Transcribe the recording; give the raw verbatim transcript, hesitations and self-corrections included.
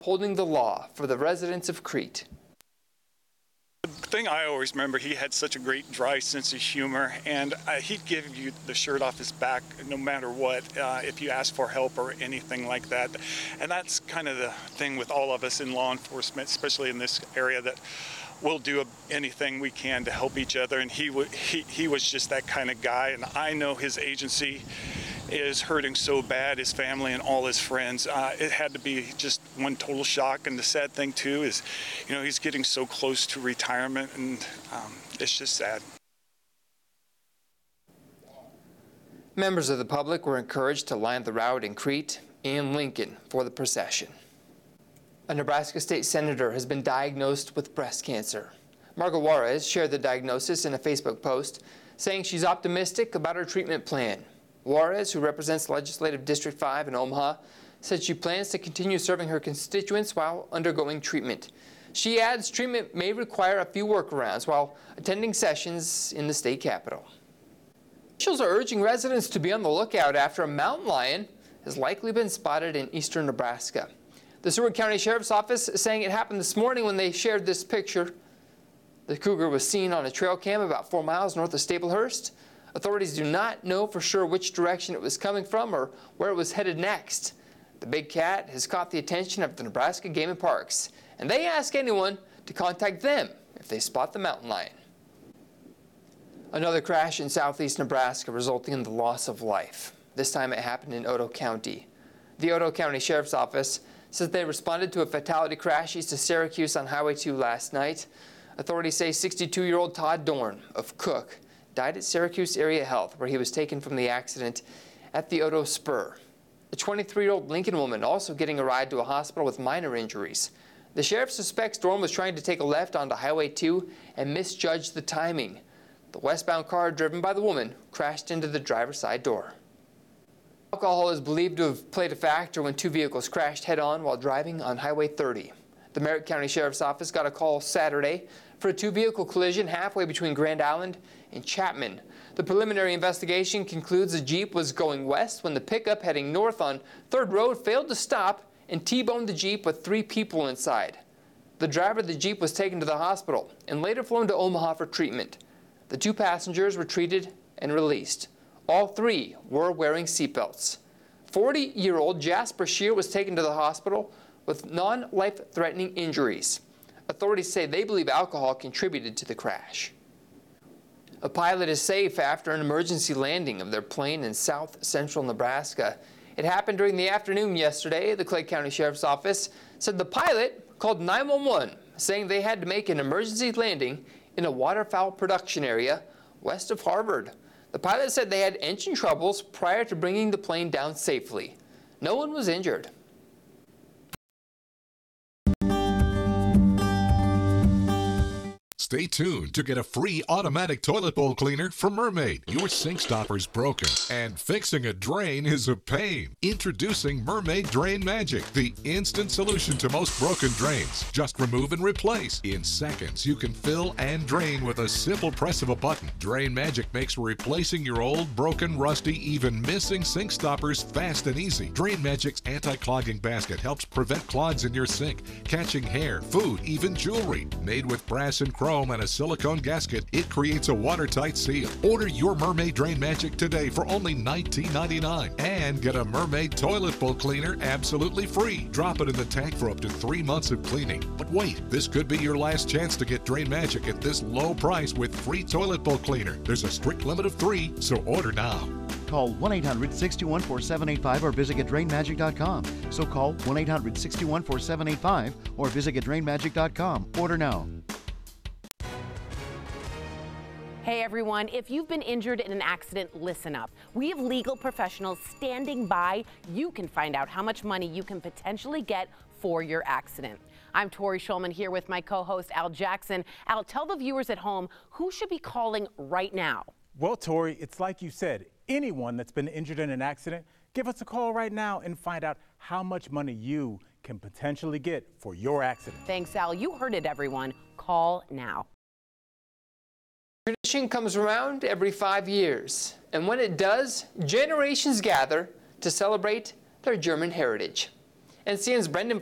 upholding the law for the residents of Crete. The thing I always remember, he had such a great dry sense of humor, and uh, he'd give you the shirt off his back no matter what, uh, if you asked for help or anything like that. And that's kind of the thing with all of us in law enforcement, especially in this area, that we'll do anything we can to help each other. And he, w he, he was just that kind of guy, and I know his agency is hurting so bad, his family and all his friends. Uh, it had to be just one total shock. And the sad thing too is, you know, he's getting so close to retirement, and um, it's just sad. Members of the public were encouraged to line the route in Crete and Lincoln for the procession. A Nebraska state senator has been diagnosed with breast cancer. Margo Juarez shared the diagnosis in a Facebook post, saying she's optimistic about her treatment plan. Juarez, who represents Legislative District five in Omaha, said she plans to continue serving her constituents while undergoing treatment. She adds treatment may require a few workarounds while attending sessions in the state capitol. Officials are urging residents to be on the lookout after a mountain lion has likely been spotted in eastern Nebraska. The Seward County Sheriff's Office is saying it happened this morning when they shared this picture. The cougar was seen on a trail cam about four miles north of Staplehurst. Authorities do not know for sure which direction it was coming from or where it was headed next. The big cat has caught the attention of the Nebraska Game and Parks, and they ask anyone to contact them if they spot the mountain lion. Another crash in southeast Nebraska resulting in the loss of life. This time it happened in Otoe County. The Otoe County Sheriff's Office says they responded to a fatality crash east of Syracuse on Highway two last night. Authorities say sixty-two-year-old Todd Dorn of Cook died at Syracuse Area Health, where he was taken from the accident at the Otoe Spur. The twenty-three-year-old Lincoln woman also getting a ride to a hospital with minor injuries. The sheriff suspects Dorn was trying to take a left onto Highway two and misjudged the timing. The westbound car driven by the woman crashed into the driver's side door. Alcohol is believed to have played a factor when two vehicles crashed head-on while driving on Highway thirty. The Merritt County Sheriff's Office got a call Saturday for a two-vehicle collision halfway between Grand Island and Chapman. The preliminary investigation concludes the Jeep was going west when the pickup heading north on third Road failed to stop and T-boned the Jeep with three people inside. The driver of the Jeep was taken to the hospital and later flown to Omaha for treatment. The two passengers were treated and released. All three were wearing seatbelts. forty-year-old Jasper Shear was taken to the hospital with non-life-threatening injuries. Authorities say they believe alcohol contributed to the crash. A pilot is safe after an emergency landing of their plane in south central Nebraska. It happened during the afternoon yesterday. The Clay County Sheriff's Office said the pilot called nine one one, saying they had to make an emergency landing in a waterfowl production area west of Harvard. The pilot said they had engine troubles prior to bringing the plane down safely. No one was injured. Stay tuned to get a free automatic toilet bowl cleaner from Mermaid. Your sink stopper's broken, and fixing a drain is a pain. Introducing Mermaid Drain Magic, the instant solution to most broken drains. Just remove and replace. In seconds, you can fill and drain with a simple press of a button. Drain Magic makes replacing your old, broken, rusty, even missing sink stoppers fast and easy. Drain Magic's anti-clogging basket helps prevent clogs in your sink, catching hair, food, even jewelry. Made with brass and chrome and a silicone gasket, it creates a watertight seal. Order your Mermaid Drain Magic today for only nineteen ninety-nine dollars and get a Mermaid toilet bowl cleaner absolutely free. Drop it in the tank for up to three months of cleaning. But wait, this could be your last chance to get Drain Magic at this low price with free toilet bowl cleaner. There's a strict limit of three, so order now. Call one eight hundred, six two one, four seven eight five or visit get drain magic dot com. So call one eight hundred, six two one, four seven eight five or visit get drain magic dot com. Order now. Hey everyone, if you've been injured in an accident, listen up. We have legal professionals standing by. You can find out how much money you can potentially get for your accident. I'm Tori Schulman here with my co-host Al Jackson. Al, tell the viewers at home who should be calling right now. Well, Tori, it's like you said, anyone that's been injured in an accident, give us a call right now and find out how much money you can potentially get for your accident. Thanks, Al. You heard it, everyone. Call now. Tradition comes around every five years, and when it does, generations gather to celebrate their German heritage. N C N's Brendan